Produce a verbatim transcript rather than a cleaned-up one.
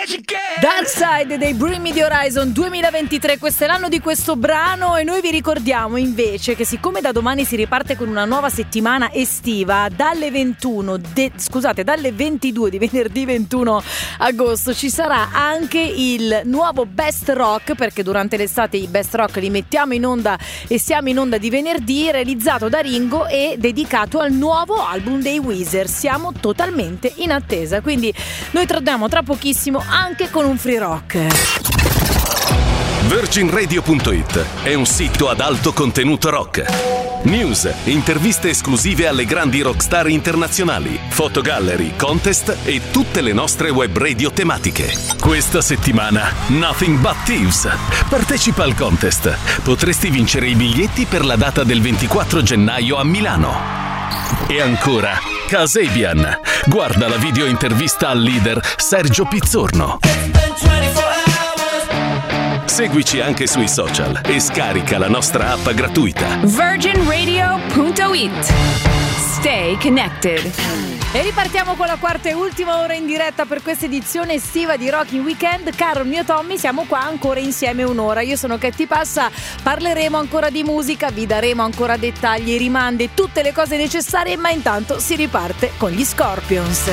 Dark Side dei Bring Me the Horizon duemilaventitré, questo è l'anno di questo brano e noi vi ricordiamo invece che siccome da domani si riparte con una nuova settimana estiva, dalle ventuno de, scusate dalle ventidue di venerdì ventuno agosto ci sarà anche il nuovo Best Rock, perché durante l'estate i Best Rock li mettiamo in onda e siamo in onda di venerdì, realizzato da Ringo e dedicato al nuovo album dei Weezer. Siamo totalmente in attesa, quindi noi torniamo tra pochissimo anche con un free rock. Virgin Radio punto it è un sito ad alto contenuto rock. News, interviste esclusive alle grandi rockstar internazionali, fotogallery, contest e tutte le nostre web radio tematiche. Questa settimana Nothing But Thieves. Partecipa al contest. Potresti vincere i biglietti per la data del ventiquattro gennaio a Milano. E ancora Kasabian. Guarda la video intervista al leader Sergio Pizzorno. Seguici anche sui social e scarica la nostra app gratuita. Virgin Radio punto it. Stay connected. E ripartiamo con la quarta e ultima ora in diretta per questa edizione estiva di Rocking Weekend. Caro mio Tommy, siamo qua ancora insieme un'ora. Io sono Katy Passa, parleremo ancora di musica, vi daremo ancora dettagli, rimandi, tutte le cose necessarie, ma intanto si riparte con gli Scorpions.